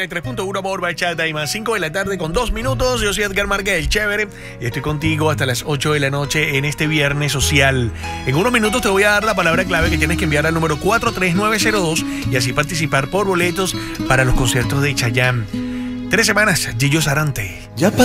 93.1 por Bachata y más 5 de la tarde con 2 minutos. Yo soy Edgar Márquez, el chévere, y estoy contigo hasta las 8 de la noche en este viernes social. En unos minutos te voy a dar la palabra clave que tienes que enviar al número 43902 y así participar por boletos para los conciertos de Chayanne. 3 semanas, Gillo Sarante.